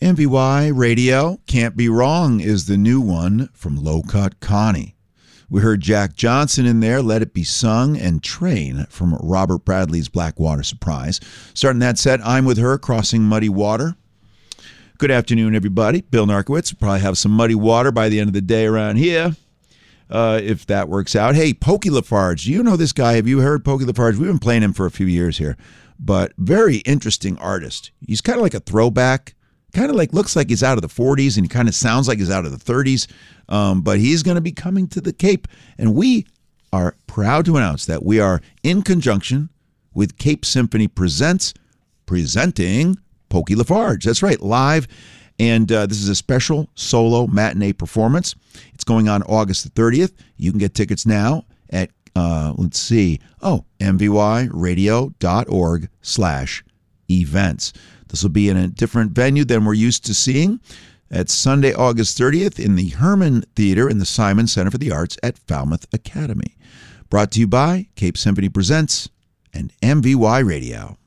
MVY Radio, Can't Be Wrong is the new one from Low Cut Connie. We heard Jack Johnson in there, Let It Be Sung, and Train from Robert Bradley's Blackwater Surprise. Starting that set, I'm With Her, Crossing Muddy Water. Good afternoon, everybody. Bill Narkowitz will probably have some muddy water by the end of the day around here, if that works out. Hey, Pokey Lafarge, do you know this guy? Have you heard Pokey Lafarge? We've been playing him for a few years here, but very interesting artist. He's kind of like a throwback. Kind of like looks like he's out of the 40s, and he kind of sounds like he's out of the 30s. But he's going to be coming to the Cape, and we are proud to announce that we are in conjunction with Cape Symphony Presents, presenting Pokey Lafarge. That's right, live. And this is a special solo matinee performance. It's going on August the 30th. You can get tickets now at, mvyradio.org/events. This will be in a different venue than we're used to seeing. It's Sunday, August 30th in the Herman Theater in the Simon Center for the Arts at Falmouth Academy. Brought to you by Cape Symphony Presents and MVY Radio.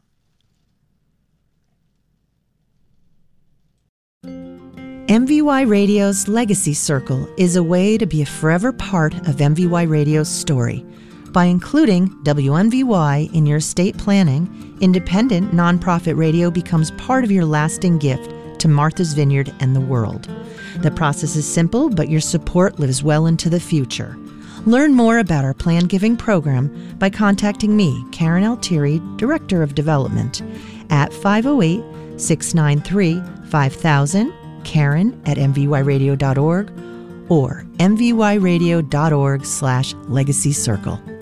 MVY Radio's Legacy Circle is a way to be a forever part of MVY Radio's story. By including WMVY in your estate planning, independent nonprofit radio becomes part of your lasting gift to Martha's Vineyard and the world. The process is simple, but your support lives well into the future. Learn more about our planned giving program by contacting me, Karen Altieri, Director of Development, at 508-693-5000, Karen@mvyradio.org, or mvyradio.org/legacy circle.